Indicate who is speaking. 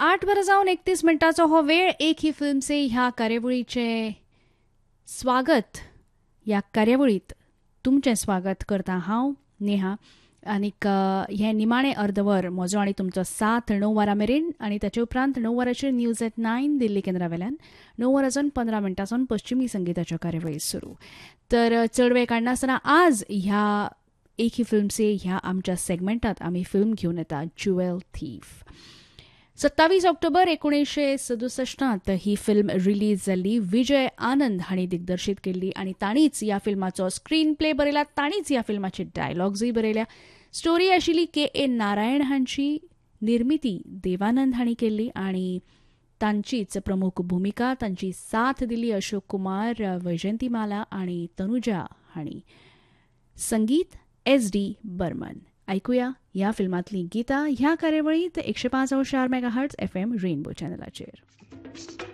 Speaker 1: 8:31 हो वेळ. एक ही फिल्मचे ह्या कार्यावळीचे स्वागत. ह्या कार्यावळीत तुमचें स्वागत करता हांव नेहा. आनीक हें निमाणें अर्दवर म्हजो आनी तुमचो साथ 9 वरां मेरेन आनी ताचे उपरांत 9 वरांचेर न्यूज एट 9 दिल्ली केंद्रावेल्यान 9 वरांसून 15 मिनटांसून पश्चिमी संगीताच्यो कार्यावळी सुरू. तर चड वेळ काडनासतना आज ह्या एक ही फिल्मचे ह्या आमच्या सेगमेंटांत आमी फिल्म घेवन येता ज्युएल थीफ. 27 ऑक्टोबर 1967 ही फिल्म रिलीज जाल्ली. विजय आनंद हांणी दिग्दर्शीत केल्ली आनी तांणीच ह्या फिल्माचो स्क्रीन प्ले बरयला, तांणीच ह्या फिल्माचे डायलॉग्सूय बरयल्या. स्टोरी आशिल्ली के नारायण हांची, निर्मिती देवानंद हांणी केल्ली आनी तांचीच प्रमुख भुमिका तांची साथ दिली अशोक कुमार, वैजयंतीमाला आनी तनुजा हांणी. संगीत SD बर्मन. ऐकुया ह्या फिल्मांतली गितां ह्या कार्यावळींत 105.4 MHz FM रेनबो चॅनलाचेर.